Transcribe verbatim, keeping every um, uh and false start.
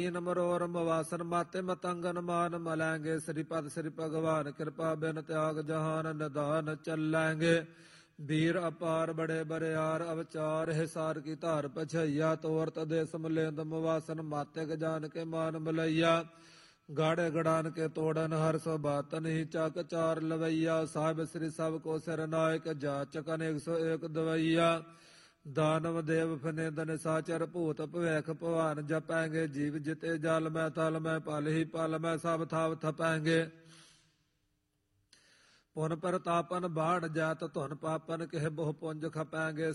ਮਰੋਰਮ ਵਾਸਨ ਮਾਤੇ ਮਤੰਗਨ ਮਾਨ ਮਲੈਂਗੇ ਸ੍ਰੀਪਦ ਸ੍ਰੀ ਭਗਵਾਨ ਕਿਰਪਾ ਬਿਨ ਤਿਆਗ ਜਹਾਨ ਨਿਦਾਨ ਚੱਲੈਂਗੇ ਵੀਰ ਅਪਾਰ ਬੜੇ ਬਰਿਆਰ ਅਵਚਾਰ ਹਿਸਾਰ ਕੀ ਧਾਰ ਪਛਈਆ ਤੋਰਤ ਦੇ ਸਮਲੇਂਦ ਮਵਾਸਨ ਮਾਤਿਕ ਜਾਨ ਕੇ ਮਾਨ ਮਲਈਆ ਗਾੜੇ ਗੜਾਨ ਕੇ ਤੋੜਨ ਹਰ ਸੋ ਬਾਤ ਨਹੀਂ ਚੱਕ ਚਾਰ ਲਵਈਆ ਸਾਹਿਬ ਸ੍ਰੀ ਸਭ ਕੋ ਸਿਰ ਨਾਇਕ ਜਾਚਕ ਅਨੇਕ ਸੋ ਏਕ ਦਵਈਆ ਦਾਨਵ ਦੇਵ ਫਨੇਦ ਨਿਸਾਚਰ ਭੂਤ ਭਵੈਖ ਭਵਾਨ ਜਪੈਂਗੇ ਜੀਵ ਜਿਤੇ ਜਲ ਮੈਂ ਤਲ ਮੈਂ ਪਲ ਹੀ ਪਲ ਮੈਂ ਸਭ ਥਾਵ ਥਪੈਂਗੇ ਪੁਨ ਪ੍ਰਤਾਪਨ ਬਾੜ ਜਾਤ ਧੁਨ ਪਾਪਨ ਕਿਹ ਬਹੁ ਪੁੰਜ ਖਪੈਂਗੇ